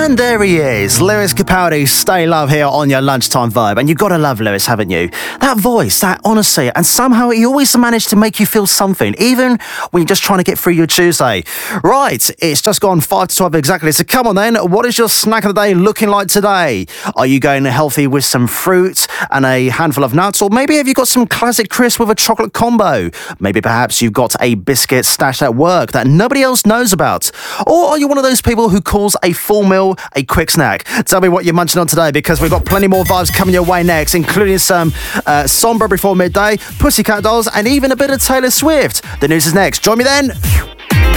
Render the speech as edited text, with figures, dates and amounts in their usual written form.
And there he is, Lewis Capaldi, Stay Love here on your lunchtime vibe. And you've got to love Lewis, haven't you? That voice, that honesty, and somehow he always managed to make you feel something, even when you're just trying to get through your Tuesday. Right, it's just gone 5 to 12 exactly. So come on then, what is your snack of the day looking like today? Are you going healthy with some fruit and a handful of nuts? Or maybe have you got some classic crisp with a chocolate combo? Maybe perhaps you've got a biscuit stashed at work that nobody else knows about? Or are you one of those people who calls a full meal a quick snack? Tell me what you're munching on today, because we've got plenty more vibes coming your way next, including some Sombre Before Midday, Pussycat Dolls, and even a bit of Taylor Swift. The news is next. Join me then.